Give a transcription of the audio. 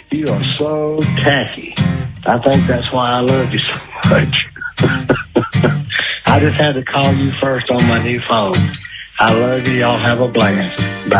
You are so tacky. I think that's why I love you so much. I just had to call you first on my new phone. I love you. Y'all have a blast.